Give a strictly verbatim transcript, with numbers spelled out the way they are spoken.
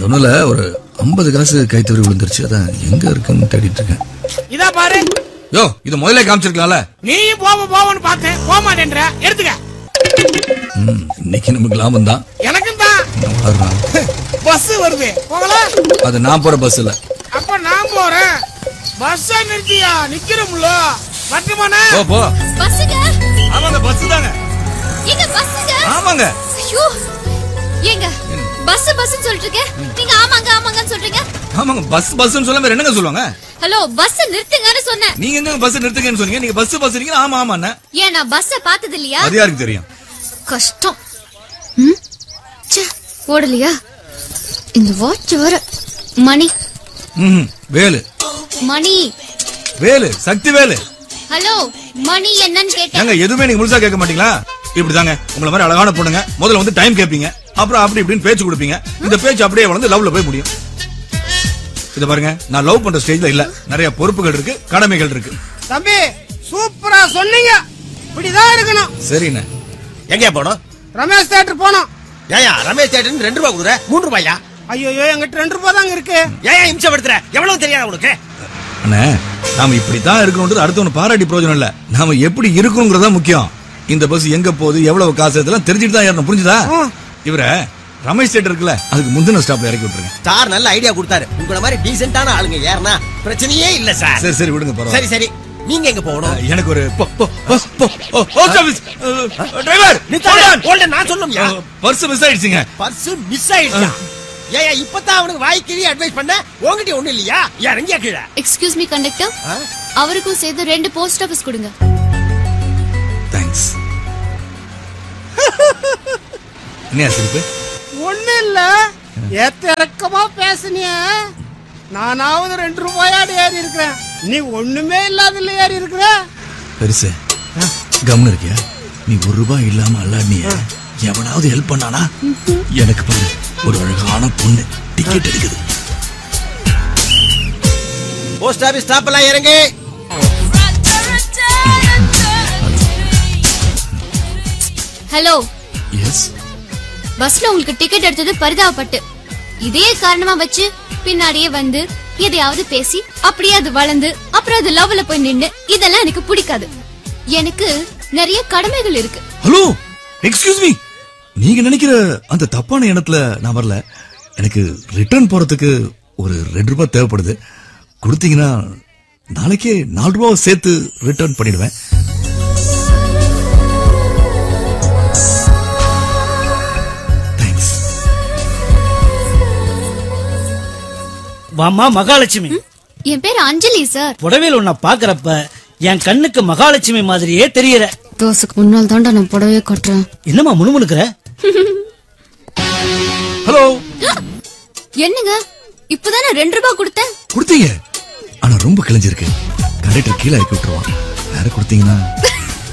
சொன்னல ஒரு ஐம்பது காசு கை தவறி விழுந்துருச்சு. அதான் எங்க இருக்குன்னு தேடிட்டு இருக்கேன். இதா பாரு. யோ இது முதல்ல காமிச்சிருக்கலாம்ல. நீயும் போவ போவன்னு பார்த்தேன், போக மாட்டேன்ற. எடுத்துக்க. இன்னைக்கு நமக்கு லாபம் தான். எனக்கும் தான். பஸ் வருது, போகலாம். அது நான் போற பஸ் இல்ல. அப்ப நான் போறேன். பஸ் நிறுத்தியா நிக்கிறோம்ல. பட்டுமானே போ போ. பஸ்ஸுங்க. ஆமாங்க பஸ் தாங்க. எங்க பஸ்ஸுங்க? ஆமாங்க. ஐயோ ஏங்க பஸ் பஸ்ன்னு சொல்லிட்டு இருக்கேன், நீங்க ஆமாங்க ஆமாங்கன்னு சொல்றீங்க. ஆமாங்க பஸ் பஸ்ன்னு சொல்லாம வேற என்னங்க சொல்லுவாங்க? ஹலோ பஸ் நிறுத்துங்கன்னு சொன்னேன். நீங்க எங்க பஸ் நிறுத்துங்கன்னு சொன்னீங்க? நீங்க பஸ் பஸ் நீங்க ஆமா ஆமாண்ணே. ஏன் நான் பஸ்ஸ பார்த்தது இல்லையா? அது யாருக்கு தெரியும்? கஷ்டம். ம் ச்சே ஓடலையா? இந்த வாட்ச் வர மணி. ம் வேலு. மணி வேலு சக்தி வேலு. ஹலோ மணி என்னன்னு கேட்டேன். ஏங்க எதுவுமே நீங்க முழுசா கேட்க மாட்டீங்களா? இப்படிதாங்க உங்களை மாதிரி அழகான பொண்ணுங்க முதல்ல வந்து டைம் கேட்பீங்க, அப்புறம் அப்படி இப்படின்னு பேச்சு கொடுப்பீங்க. இந்த பேச்சு அப்படியே வளர்ந்து லவ்ல போய் முடியும். இத பாருங்க, நான் லவ் பண்ற ஸ்டேஜ்ல இல்ல. நிறைய பொறுப்புகள் இருக்கு, கடமைகள் இருக்கு. தம்பி சூப்பரா சொன்னீங்க. இப்படிதான் இருக்கணும். சரிண்ணே. எங்க போனோம்? ரமேஷ் தியேட்டர் போனோம். ஏயா ரமேஷ் தியேட்டர் ரெண்டு ரூபாய் கொடுக்குற, மூணு ரூபாயா? ஐயோ எங்கிட்ட ரெண்டு ரூபாய் தாங்க இருக்கு. ஏயா இம்சப்படுத்துற? எவ்வளவு தெரியாது உனக்கு? அண்ணே நாம இப்படித்தான் இருக்கணும்ன்றது அடுத்தவன பாராட்டி பிரயோஜனம் இல்ல. நாம எப்படி இருக்கணும்ங்கறதா முக்கியம். இந்த பஸ் எங்க போகுது, எவ்வளவு காசு, இதெல்லாம் தெரிஞ்சுட்டு தான் ஏறணும். புரிஞ்சுதா? இவர ரமேஷ் தியேட்டர் இருக்குல்ல, அதுக்கு முந்தின ஸ்டாப்ல இறக்கி விட்டுருங்க. சார் நல்ல ஐடியா கொடுத்தாரு. உங்கள மாதிரி டீசென்ட்டான ஆளுங்க ஏறனா பிரச்சனையே இல்ல சார். சரி சரி விடுங்க பரவாயில்லை. சரி சரி நீங்க எங்க போகணும்? எனக்கு ஒரு போஸ்ட் ஆபீஸ் டிரைவர் நித்தாள நான் சொல்லும்யா. பர்ஸ் மிஸ் ஆயிடுச்சுங்க. பர்ஸ் மிஸ் ஆயிடுச்சா? ஏயா இப்பதான் அவனுக்கு வாய் கிழி அட்வைஸ் பண்ண, உங்ககிட்ட ஒண்ணு இல்லையா? இறங்கியா கீழே. எக்ஸ்கியூஸ் மீ கண்டக்டர், அவருக்கும் சேர்த்து ரெண்டு போஸ்ட் ஆபீஸ் கொடுங்க. தேங்க்ஸ். என்ன சிரிப்பு? ஒண்ணு இல்ல, ஏத்தரக்கமா பேசுனிய. நானாவது ரெண்டு ரூபாயாடி ஏறி இருக்கிறேன், நீ ஒண்ணுமே இல்லாதல ஏறி இருக்கிற. பெருசு கம்னு இருக்கியா? நீ ஒரு ரூபாய் இல்லாம அல்லாடிய எவனாவது ஹெல்ப் பண்ணானா? எனக்கு பாரு ஒரு அழகான பொண்ணு டிக்கெட் எடுக்குது. போஸ்ட் ஆபீஸ் ஸ்டாப் எல்லாம் இறங்கு. ஹலோ. எஸ். பஸ்ல உங்களுக்கு டிக்கெட் எடுத்தது பரிதாபப்பட்டு, இதே காரணமா வச்சு பின்னாடியே வந்து எதையாவது பேசி அப்படியே அது வளர்ந்து அப்புறம் அது லவ்ல போய் நின்னு, இதெல்லாம் எனக்கு பிடிக்காது. எனக்கு நிறைய கடமைகள் இருக்கு. ஹலோ எக்ஸ்கியூஸ் மீ, நீங்க நினைக்கிற அந்த தப்பான எண்ணத்துல நான் வரல. எனக்கு ரிட்டர்ன் போறதுக்கு ஒரு ரெண்டு ரூபாய் தேவைப்படுது. கொடுத்தீங்கன்னா நாளைக்கே நாலு ரூபாய் சேர்த்து ரிட்டர்ன் பண்ணிடுவேன். தேங்க்ஸ். வாமா மகாலட்சுமி. என் பேர் அஞ்சலி சார். புடவையில் உன்னை பாக்குறப்ப என் கண்ணுக்கு மகாலட்சுமி மாதிரியே தெரியற. தோசுக்கு முன்னால் தாண்டா நான் புடவையே கட்டுறேன். என்னமா முணுமுணுக்கிற? ஹலோ. என்னங்க இப்பதானே ரெண்டு ரூபாய் கொடுத்தேன். கொடுத்தீங்க, ஆனா ரொம்ப கிழிஞ்சிருக்கு. கண்டக்டர் கீழே இறக்கி விட்டுருவான். வேற கொடுத்தீங்கன்னா